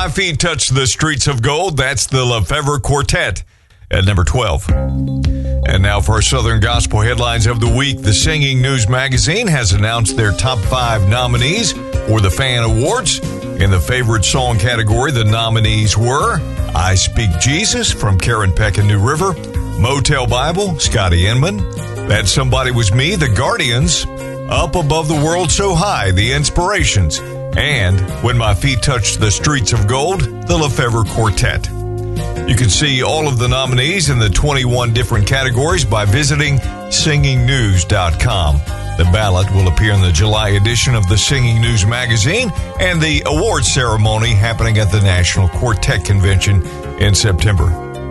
My Feet Touch the Streets of Gold. That's the Lefevre Quartet at number 12. And now for our Southern Gospel headlines of the week. The Singing News Magazine has announced their top 5 nominees for the Fan Awards. In the favorite song category, the nominees were I Speak Jesus from Karen Peck and New River, Motel Bible, Scotty Inman, That Somebody Was Me, The Guardians, Up Above the World So High, The Inspirations, and When My Feet Touch the Streets of Gold, the Lefevre Quartet. You can see all of the nominees in the 21 different categories by visiting singingnews.com. The ballot will appear in the July edition of the Singing News Magazine and the awards ceremony happening at the National Quartet Convention in September.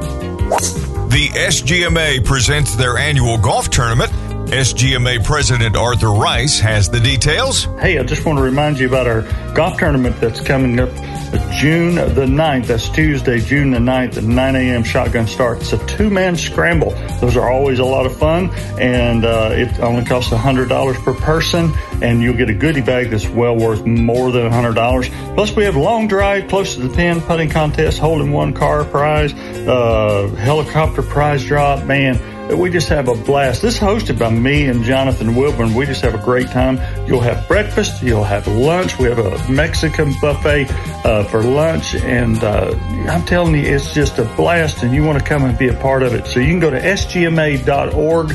The SGMA presents their annual golf tournament. SGMA President Arthur Rice has the details. Hey, I just want to remind you about our golf tournament that's coming up June the 9th. That's Tuesday, June the 9th at 9 a.m. shotgun start. It's a 2-man scramble. Those are always a lot of fun, and it only costs $100 per person, and you'll get a goodie bag that's well worth more than $100. Plus, we have long drive, close to the pin, putting contest, hole-in-one car prize, helicopter prize drop. Man, we just have a blast. This is hosted by me and Jonathan Wilburn. We just have a great time. You'll have breakfast. You'll have lunch. We have a Mexican buffet for lunch. And I'm telling you, it's just a blast, and you want to come and be a part of it. So you can go to sgma.org,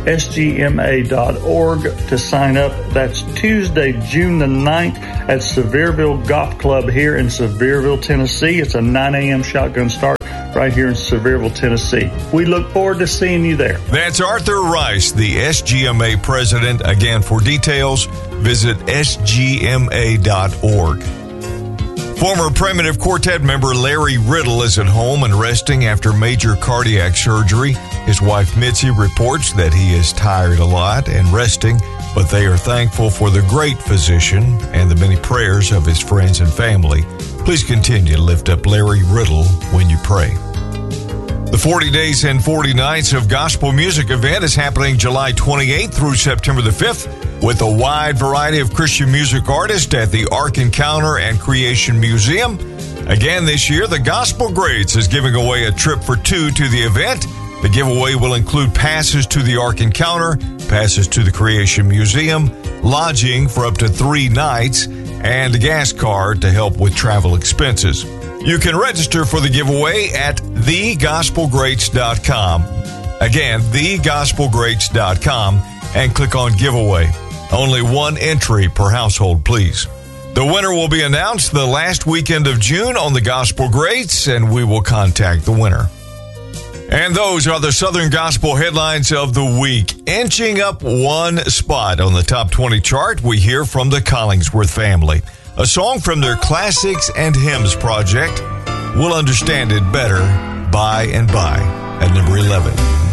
sgma.org to sign up. That's Tuesday, June the 9th at Sevierville Golf Club here in Sevierville, Tennessee. It's a 9 a.m. shotgun start right here in Sevierville, Tennessee. We look forward to seeing you there. That's Arthur Rice, the SGMA president. Again, for details, visit sgma.org. Former Primitive Quartet member Larry Riddle is at home and resting after major cardiac surgery. His wife Mitzi reports that he is tired a lot and resting, but they are thankful for the great physician and the many prayers of his friends and family. Please continue to lift up Larry Riddle when you pray. The 40 Days and 40 Nights of Gospel Music event is happening July 28th through September the 5th with a wide variety of Christian music artists at the Ark Encounter and Creation Museum. Again, this year, the Gospel Greats is giving away a trip for 2 to the event. The giveaway will include passes to the Ark Encounter, passes to the Creation Museum, lodging for up to 3 nights, and a gas card to help with travel expenses. You can register for the giveaway at thegospelgreats.com. Again, thegospelgreats.com, and click on giveaway. Only 1 entry per household, please. The winner will be announced the last weekend of June on the Gospel Greats, and we will contact the winner. And those are the Southern Gospel headlines of the week. Inching up 1 spot on the top 20 chart, we hear from the Collingsworth family. A song from their Classics and Hymns project. We'll understand it better by and by at number 11.